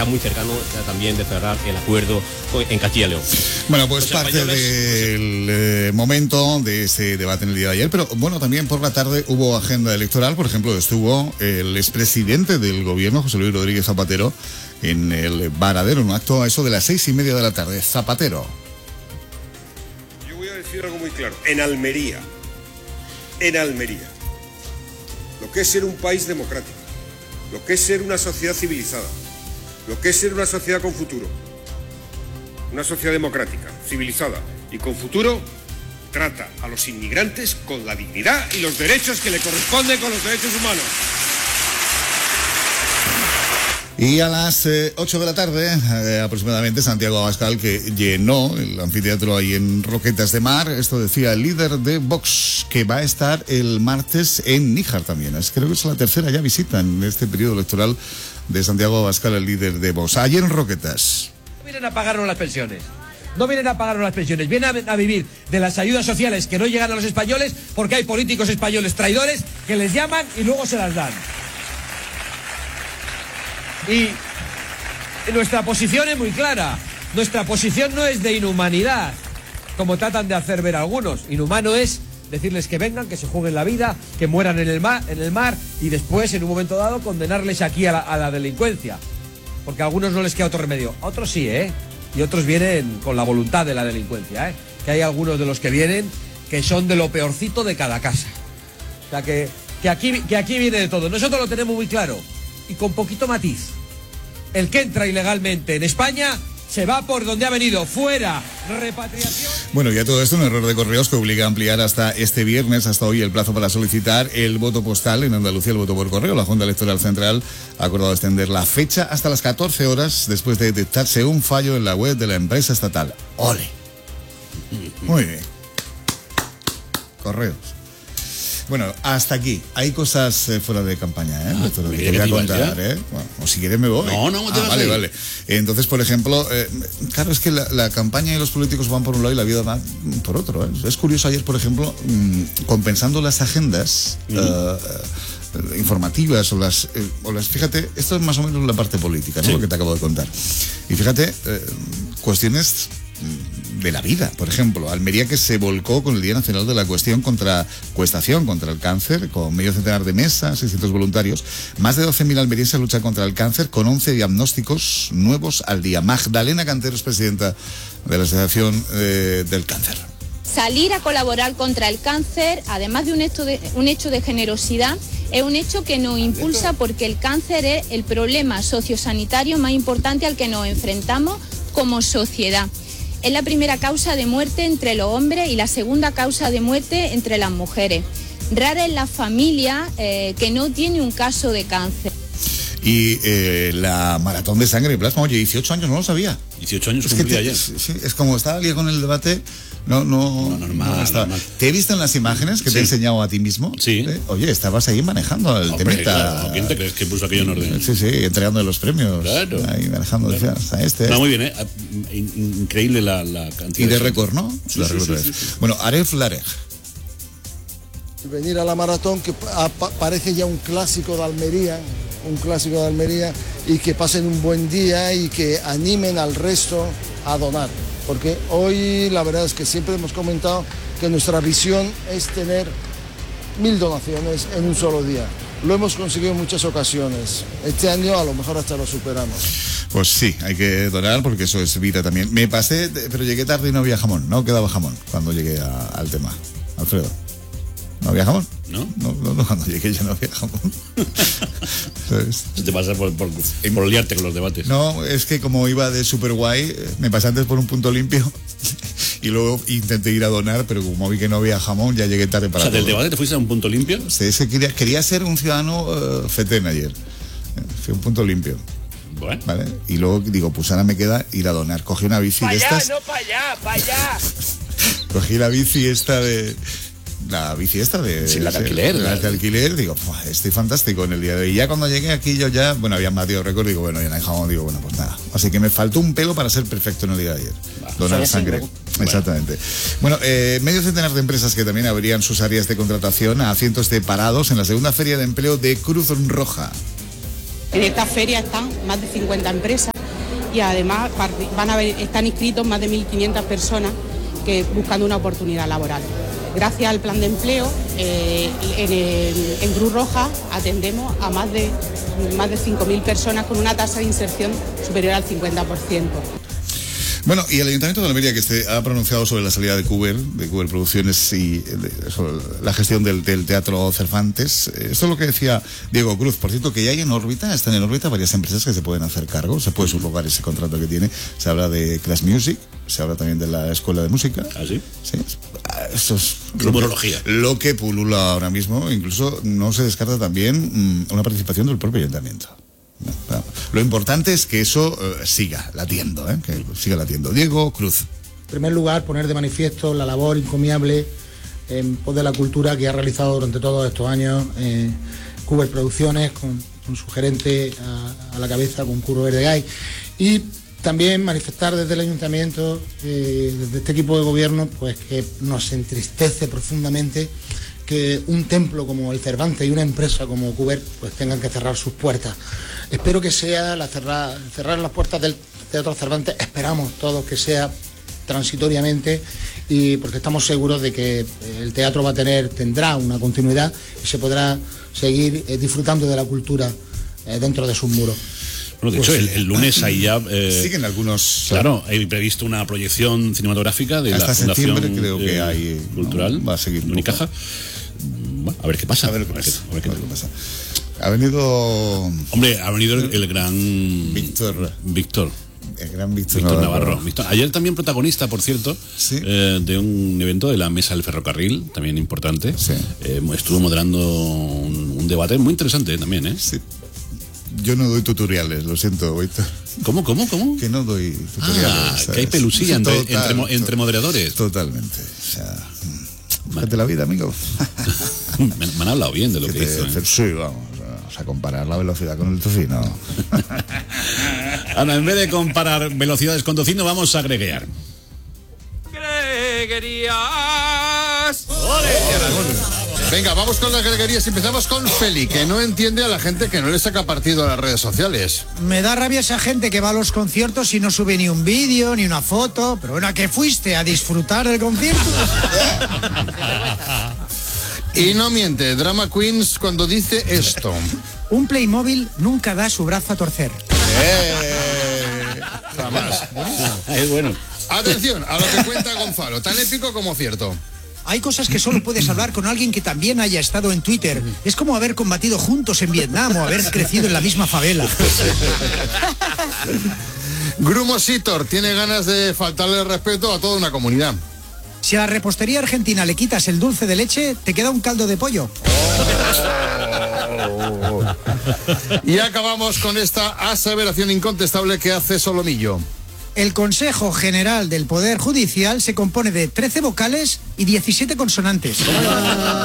está muy cercano también de cerrar el acuerdo en Castilla y León. Bueno, pues parte del momento de ese debate en el día de ayer, pero bueno, también por la tarde hubo agenda electoral. Por ejemplo, estuvo el expresidente del gobierno, José Luis Rodríguez Zapatero, en el Varadero, en un acto a eso de las 6:30 de la tarde. Zapatero. Yo voy a decir algo muy claro. En Almería, lo que es ser un país democrático, lo que es ser una sociedad civilizada, lo que es ser una sociedad con futuro, una sociedad democrática, civilizada y con futuro, trata a los inmigrantes con la dignidad y los derechos que le corresponden con los derechos humanos. Y a las 8 de la tarde, aproximadamente, Santiago Abascal, que llenó el anfiteatro ahí en Roquetas de Mar. Esto decía el líder de Vox, que va a estar el martes en Níjar también. Creo que es la tercera ya visita en este periodo electoral de Santiago Abascal, el líder de Vox. Ayer en Roquetas. No vienen a pagarnos las pensiones. No vienen a pagarnos las pensiones, vienen a vivir de las ayudas sociales que no llegan a los españoles porque hay políticos españoles traidores que les llaman y luego se las dan. Y nuestra posición es muy clara. Nuestra posición no es de inhumanidad, como tratan de hacer ver algunos. Inhumano es decirles que vengan, que se jueguen la vida, que mueran en el mar y después, en un momento dado, condenarles aquí a la delincuencia. Porque a algunos no les queda otro remedio. A otros sí, Y otros vienen con la voluntad de la delincuencia, Que hay algunos de los que vienen que son de lo peorcito de cada casa. O sea, que aquí viene de todo. Nosotros lo tenemos muy claro. Y con poquito matiz. El que entra ilegalmente en España se va por donde ha venido, fuera, repatriación. Bueno, y a todo esto un error de correos que obliga a ampliar hasta este viernes, hasta hoy, el plazo para solicitar el voto postal en Andalucía, el voto por correo. La Junta Electoral Central ha acordado extender la fecha hasta las 14 horas después de detectarse un fallo en la web de la empresa estatal. ¡Ole! Muy bien. Correos. Bueno, hasta aquí. Hay cosas fuera de campaña, Esto es lo que te voy a contar, Bueno, o si quieres me voy. No te vas vale. Entonces, por ejemplo, claro, es que la campaña y los políticos van por un lado y la vida va por otro, Es curioso ayer, por ejemplo, compensando las agendas informativas o las fíjate, esto es más o menos la parte política, ¿no? Sí. Lo que te acabo de contar. Y fíjate, cuestiones de la vida, por ejemplo, Almería, que se volcó con el Día Nacional de la Cuestación contra el cáncer, con medio centenar de mesas, 600 voluntarios. Más de 12.000 almerienses luchan contra el cáncer con 11 diagnósticos nuevos al día. Magdalena Cantero es presidenta de la Asociación del Cáncer. Salir a colaborar contra el cáncer, además de un hecho de generosidad, es un hecho que nos impulsa porque el cáncer es el problema sociosanitario más importante al que nos enfrentamos como sociedad. Es la primera causa de muerte entre los hombres y la segunda causa de muerte entre las mujeres. Rara es la familia que no tiene un caso de cáncer. Y la maratón de sangre y plasma, oye, 18 años, no lo sabía. 18 años cumplí ayer. Sí, es como estaba lío con el debate. Normal. ¿Te he visto en las imágenes que te he enseñado a ti mismo? Sí. Oye, estabas ahí manejando el tema. Claro. ¿Quién te crees que puso aquello en orden? Sí, entregando los premios. Claro. Ahí manejando. Claro. Está muy bien, increíble la cantidad. Y de récord, ¿no? Sí. Bueno, Aref Larej. Venir a la maratón, que parece ya un clásico de Almería, y que pasen un buen día y que animen al resto a donar. Porque hoy la verdad es que siempre hemos comentado que nuestra visión es tener 1000 donaciones en un solo día. Lo hemos conseguido en muchas ocasiones. Este año a lo mejor hasta lo superamos. Pues sí, hay que donar porque eso es vida también. Me pasé, pero llegué tarde y no había jamón. No quedaba jamón cuando llegué al tema. Alfredo, ¿no había jamón? No, cuando llegué ya no había jamón. ¿Sabes? Te pasa por liarte con los debates. No, es que como iba de super guay, me pasé antes por un punto limpio y luego intenté ir a donar, pero como vi que no había jamón, ya llegué tarde para todo. ¿Del debate te fuiste a un punto limpio? Sí, quería ser un ciudadano fetén ayer. Fui a un punto limpio. Bueno. ¿Vale? Y luego digo, pues ahora me queda ir a donar. Cogí una bici de estas. para allá. Cogí la bici esta de... La bici esta de... Sí, la de alquiler. La de alquiler, digo, estoy fantástico en el día de hoy. Y ya cuando llegué aquí yo ya, había batido récord, digo, ya no hay jamón, digo, pues nada. Así que me faltó un pelo para ser perfecto en el día de ayer. Donar sangre. Exactamente. Bueno, medio centenar de empresas que también abrían sus áreas de contratación a cientos de parados en la segunda feria de empleo de Cruz Roja. En esta feria están más de 50 empresas y además están inscritos más de 1.500 personas buscando una oportunidad laboral. Gracias al plan de empleo, en Cruz Roja atendemos a más de 5.000 personas con una tasa de inserción superior al 50%. Bueno, y el Ayuntamiento de Almería, que se ha pronunciado sobre la salida de Cuber Producciones y sobre la gestión del Teatro Cervantes. Esto es lo que decía Diego Cruz. Por cierto, que ya hay están en órbita varias empresas que se pueden hacer cargo, se puede subrogar ese contrato que tiene. Se habla de Class Music, se habla también de la Escuela de Música. ¿Ah, sí? Sí. Eso es rumorología. Lo que pulula ahora mismo. Incluso no se descarta también una participación del propio Ayuntamiento. Lo importante es que eso siga latiendo, que siga latiendo. Diego Cruz. En primer lugar, poner de manifiesto la labor encomiable en pos de la cultura que ha realizado durante todos estos años Cuber Producciones, con su gerente a la cabeza, con Curro Verdegay. Y también manifestar desde el Ayuntamiento, desde este equipo de gobierno, pues que nos entristece profundamente que un templo como el Cervantes y una empresa como Cuber pues tengan que cerrar sus puertas. Espero que sea cerrar las puertas del Teatro Cervantes, esperamos todos que sea transitoriamente, y porque estamos seguros de que el teatro tendrá una continuidad y se podrá seguir disfrutando de la cultura dentro de sus muros. Bueno, de hecho, el lunes ahí ya... siguen algunos... Claro, hay previsto una proyección cinematográfica de la Fundación creo que hay, Cultural, va a seguir Unicaja. Bueno, a ver qué pasa. A ver qué pasa. Ha venido... Hombre, ha venido el gran... Víctor. El gran Víctor Navarro. Ayer también protagonista, por cierto, ¿sí? De un evento de la Mesa del Ferrocarril, también importante. Sí. Estuvo moderando un debate muy interesante también, ¿eh? Sí. Yo no doy tutoriales, lo siento, Víctor. ¿Cómo? Que no doy tutoriales. Que hay pelusilla entre moderadores. Totalmente. O sea, búscate la vida, amigo. Me han hablado bien de lo que hizo. Sí, vamos a comparar la velocidad con el tocino. Ahora, en vez de comparar velocidades con tocino, vamos a greguear. Greguerías. Venga, vamos con las greguerías. Empezamos con Feli, que no entiende a la gente que no le saca partido a las redes sociales. Me da rabia esa gente que va a los conciertos y no sube ni un vídeo, ni una foto. Pero bueno, ¿a qué fuiste? ¿A disfrutar del concierto? Y no miente, Drama Queens, cuando dice esto. Un Playmobil nunca da su brazo a torcer. Jamás. Es bueno. Atención a lo que cuenta Gonzalo, tan épico como cierto. Hay cosas que solo puedes hablar con alguien que también haya estado en Twitter. Es como haber combatido juntos en Vietnam o haber crecido en la misma favela. Grumo Sitor tiene ganas de faltarle respeto a toda una comunidad. Si a la repostería argentina le quitas el dulce de leche, te queda un caldo de pollo. Y acabamos con esta aseveración incontestable que hace Solomillo. El Consejo General del Poder Judicial se compone de 13 vocales y 17 consonantes.